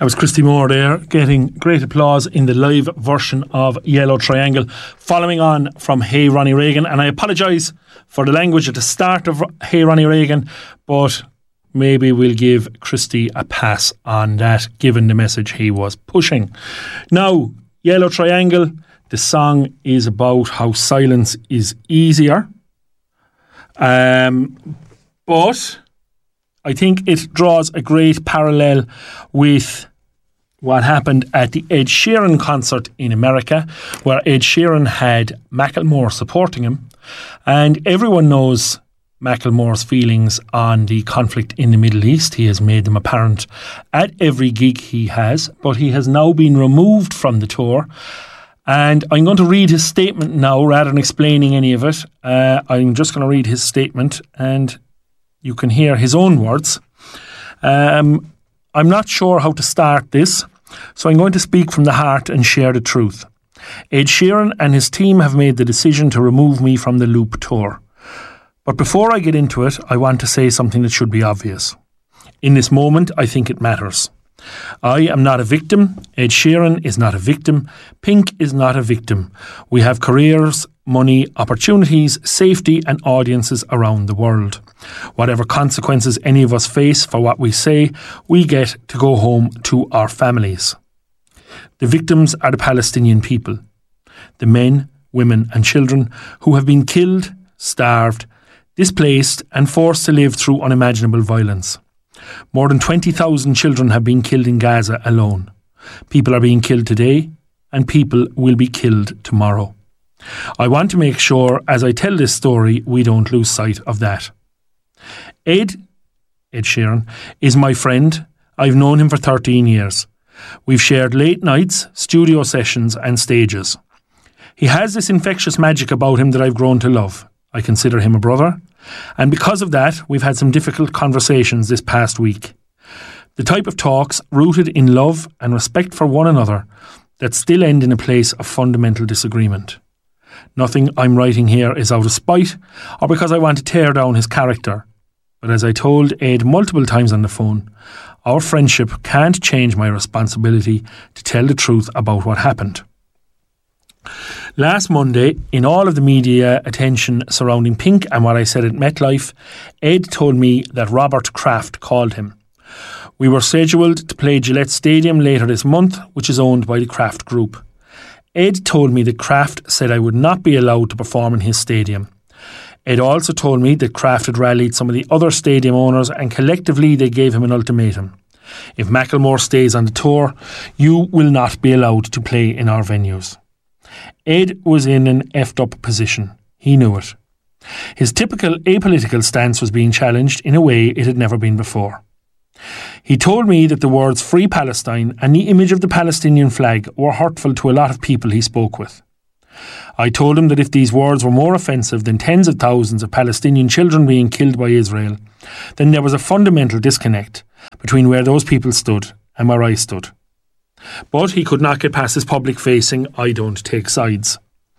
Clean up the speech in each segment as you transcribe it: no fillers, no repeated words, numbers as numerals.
That was Christy Moore there, getting great applause in the live version of Yellow Triangle, following on from Hey Ronnie Reagan. And I apologise for the language at the start of Hey Ronnie Reagan, but maybe we'll give Christy a pass on that, given the message he was pushing. Now, Yellow Triangle, the song is about how silence is easier. But I think it draws a great parallel with what happened at the Ed Sheeran concert in America, where Ed Sheeran had Macklemore supporting him. And everyone knows Macklemore's feelings on the conflict in the Middle East. He has made them apparent at every gig he has, but he has now been removed from the tour. And I'm going to read his statement now rather than explaining any of it. I'm just going to read his statement and you can hear his own words. I'm not sure how to start this, so I'm going to speak from the heart and share the truth. Ed Sheeran and his team have made the decision to remove me from the Loop tour. But before I get into it, I want to say something that should be obvious. In this moment, I think it matters. I am not a victim. Ed Sheeran is not a victim. Pink is not a victim. We have careers, money, opportunities, safety and audiences around the world. Whatever consequences any of us face for what we say, we get to go home to our families. The victims are the Palestinian people, the men, women and children who have been killed, starved, displaced and forced to live through unimaginable violence. More than 20,000 children have been killed in Gaza alone. People are being killed today and people will be killed tomorrow. I want to make sure as I tell this story we don't lose sight of that. Ed Sheeran, is my friend. I've known him for 13 years. We've shared late nights, studio sessions and stages. He has this infectious magic about him that I've grown to love. I consider him a brother. And because of that, we've had some difficult conversations this past week. The type of talks rooted in love and respect for one another that still end in a place of fundamental disagreement. Nothing I'm writing here is out of spite or because I want to tear down his character. But as I told Ed multiple times on the phone, our friendship can't change my responsibility to tell the truth about what happened. Last Monday, in all of the media attention surrounding Pink and what I said at MetLife, Ed told me that Robert Kraft called him. We were scheduled to play Gillette Stadium later this month, which is owned by the Kraft Group. Ed told me that Kraft said I would not be allowed to perform in his stadium. Ed also told me that Kraft had rallied some of the other stadium owners and collectively they gave him an ultimatum. If Macklemore stays on the tour, you will not be allowed to play in our venues. Ed was in an effed up position. He knew it. His typical apolitical stance was being challenged in a way it had never been before. He told me that the words Free Palestine and the image of the Palestinian flag were hurtful to a lot of people he spoke with. I told him that if these words were more offensive than tens of thousands of Palestinian children being killed by Israel, then there was a fundamental disconnect between where those people stood and where I stood. But he could not get past his public-facing I don't take sides.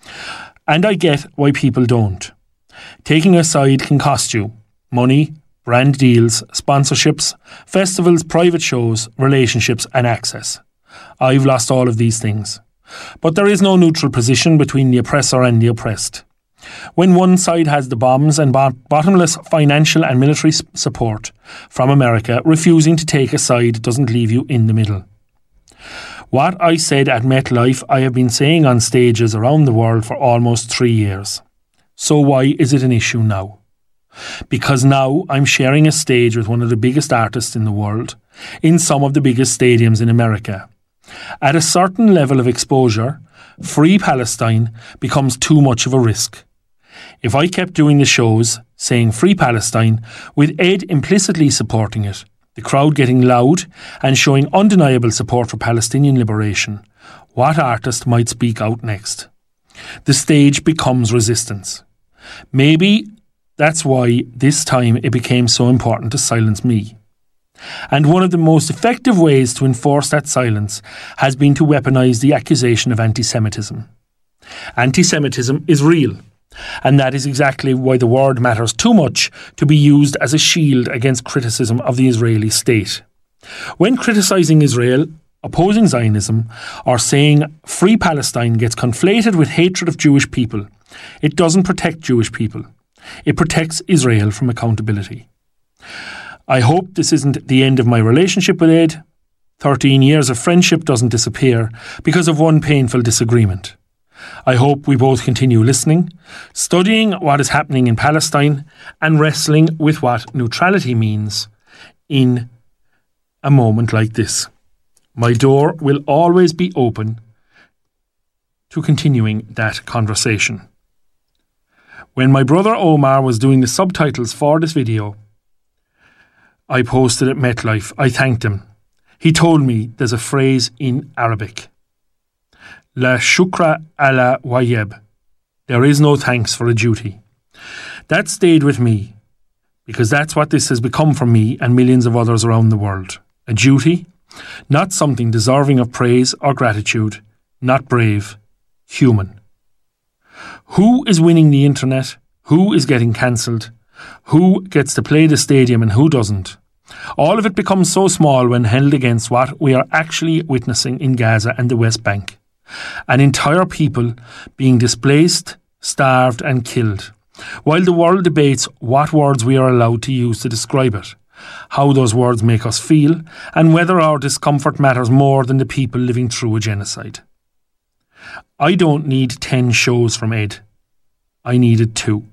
And I get why people don't. Taking a side can cost you money, brand deals, sponsorships, festivals, private shows, relationships and access. I've lost all of these things. But there is no neutral position between the oppressor and the oppressed. When one side has the bombs and bottomless financial and military support from America, refusing to take a side doesn't leave you in the middle. What I said at MetLife, I have been saying on stages around the world for almost 3 years. So why is it an issue now? Because now I'm sharing a stage with one of the biggest artists in the world, in some of the biggest stadiums in America. At a certain level of exposure, Free Palestine becomes too much of a risk. If I kept doing the shows, saying Free Palestine, with Ed implicitly supporting it, the crowd getting loud and showing undeniable support for Palestinian liberation, what artist might speak out next? The stage becomes resistance. Maybe that's why this time it became so important to silence me. And one of the most effective ways to enforce that silence has been to weaponise the accusation of anti-Semitism. Anti-Semitism is real, and that is exactly why the word matters too much to be used as a shield against criticism of the Israeli state. When criticising Israel, opposing Zionism, or saying Free Palestine gets conflated with hatred of Jewish people, it doesn't protect Jewish people. It protects Israel from accountability. I hope this isn't the end of my relationship with Ed. 13 years of friendship doesn't disappear because of one painful disagreement. I hope we both continue listening, studying what is happening in Palestine, and wrestling with what neutrality means in a moment like this. My door will always be open to continuing that conversation. When my brother Omar was doing the subtitles for this video, I posted at MetLife. I thanked him. He told me there's a phrase in Arabic. La shukra ala wayeb. There is no thanks for a duty. That stayed with me because that's what this has become for me and millions of others around the world. A duty, not something deserving of praise or gratitude, not brave, human. Who is winning the internet? Who is getting cancelled? Who gets to play the stadium and who doesn't? All of it becomes so small when held against what we are actually witnessing in Gaza and the West Bank. An entire people being displaced, starved and killed, while the world debates what words we are allowed to use to describe it, how those words make us feel, and whether our discomfort matters more than the people living through a genocide. I don't need 10 shows from Ed. I needed 2.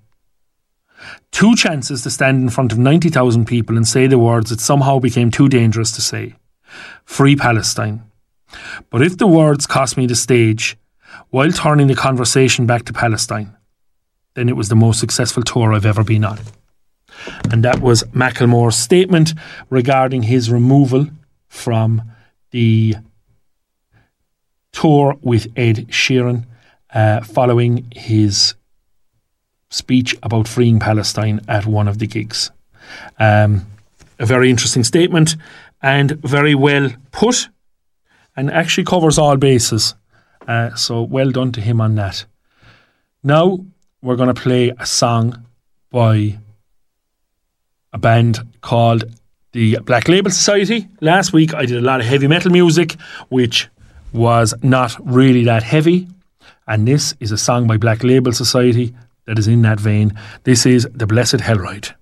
2 chances to stand in front of 90,000 people and say the words that somehow became too dangerous to say. Free Palestine. But if the words cost me the stage, while turning the conversation back to Palestine, then it was the most successful tour I've ever been on. And that was Macklemore's statement regarding his removal from the tour with Ed Sheeran following his speech about freeing Palestine at one of the gigs. A very interesting statement and very well put, and actually covers all bases. So well done to him on that. Now we're going to play a song by a band called the Black Label Society. Last week I did a lot of heavy metal music, which was not really that heavy. And this is a song by Black Label Society that is in that vein. This is The Blessed Hellride.